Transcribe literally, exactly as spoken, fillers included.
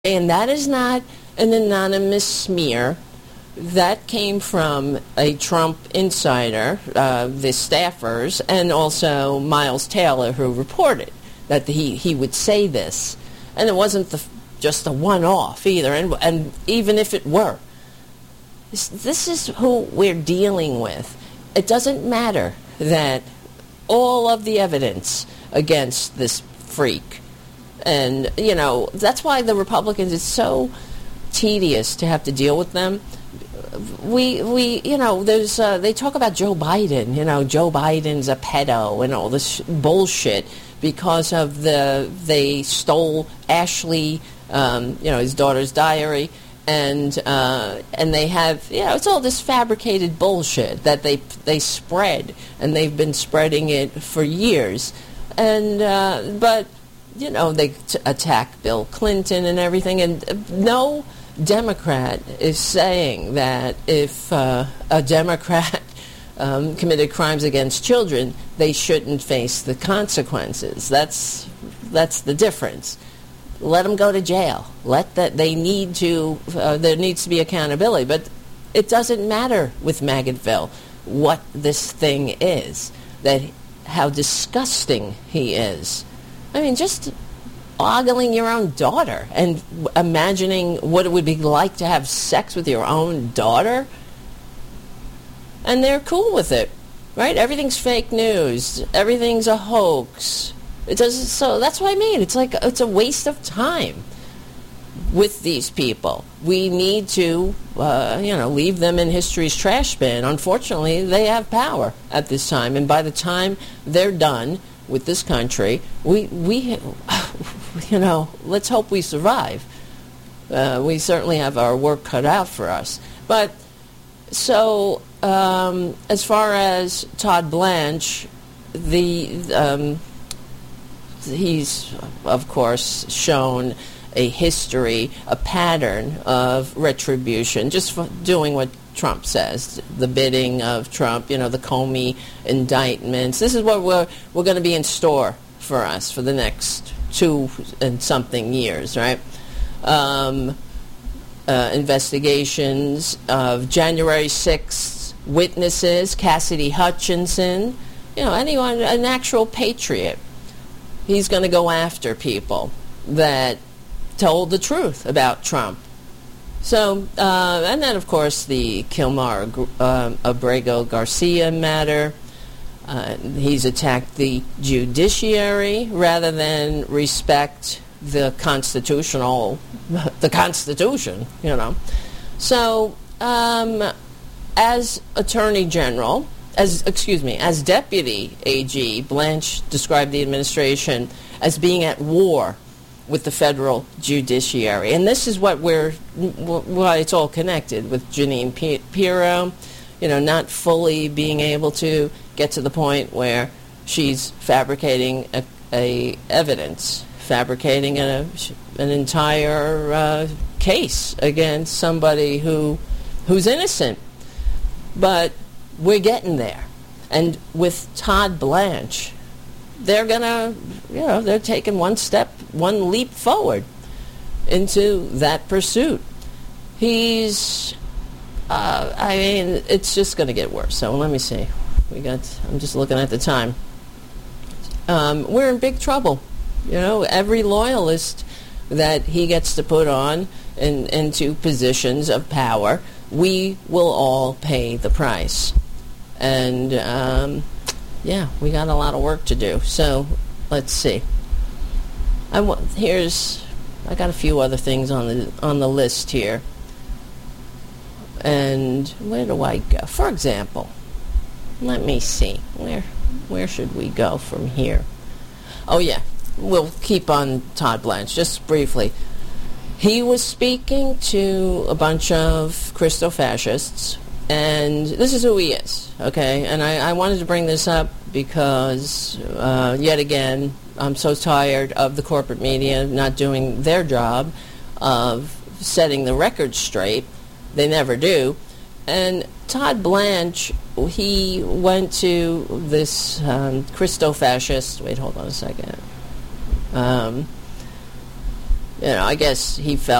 And that is not an anonymous smear. That came from a Trump insider, uh, the staffers, and also Miles Taylor, who reported that he, he would say this. And it wasn't the, just a one-off either. And, and even if it were, this, this is who we're dealing with. It doesn't matter that all of the evidence against this freak. And, you know, that's why the Republicans, it's so tedious to have to deal with them. We, we, you know, there's, uh, they talk about Joe Biden, you know, Joe Biden's a pedo and all this bullshit because of the, they stole Ashley, um, you know, his daughter's diary, and, uh, and they have, you know, it's all this fabricated bullshit that they, they spread, and they've been spreading it for years. And, uh, but, you know, they t- attack Bill Clinton and everything, and no Democrat is saying that if uh, a Democrat um, committed crimes against children, they shouldn't face the consequences. That's that's the difference. Let them go to jail. Let that they need to. Uh, there needs to be accountability, but it doesn't matter with Maggotville what this thing is. That how disgusting he is. I mean, just ogling your own daughter and imagining what it would be like to have sex with your own daughter. And they're cool with it, right? Everything's fake news. Everything's a hoax. It doesn't. So that's what I mean. It's like it's a waste of time with these people. We need to, uh, you know, leave them in history's trash bin. Unfortunately, they have power at this time, and by the time they're done with this country, we, we, you know, let's hope we survive. Uh, we certainly have our work cut out for us. But, so, um, as far as Todd Blanche, the, um, he's, of course, shown a history, a pattern of retribution, just for doing what Trump says, the bidding of Trump, you know, the Comey indictments. This is what we're we're going to be in store for us for the next two and something years, right? Um, uh, investigations of January sixth witnesses, Cassidy Hutchinson, you know, anyone, an actual patriot. He's going to go after people that told the truth about Trump. So, uh, and then, of course, the Kilmar uh, Abrego Garcia matter. Uh, he's attacked the judiciary rather than respect the constitutional, the Constitution, you know. So, um, as Attorney General, as, excuse me, as Deputy A G, Blanche described the administration as being at war with the federal judiciary. And this is what we're, why it's all connected with Jeanine Pirro, you know, not fully being able to get to the point where she's fabricating a, a evidence, fabricating a, an entire uh, case against somebody who who's innocent. But we're getting there. And with Todd Blanche, they're going to, you know, they're taking one step, one leap forward into that pursuit. He's, uh, I mean, it's just going to get worse. So let me see. We got, I'm just looking at the time. Um, we're in big trouble. You know, every loyalist that he gets to put on in, into positions of power, we will all pay the price. And, um, yeah, we got a lot of work to do. So, let's see. I w- here's, I got a few other things on the on the list here. And where do I go? For example, let me see. Where where should we go from here? Oh yeah, we'll keep on Todd Blanche just briefly. He was speaking to a bunch of Christo-fascists. And this is who he is, okay? And I, I wanted to bring this up because, uh, yet again, I'm so tired of the corporate media not doing their job of setting the record straight. They never do. And Todd Blanche, he went to this um, Christo-fascist, wait, hold on a second. Um, you know, I guess he felt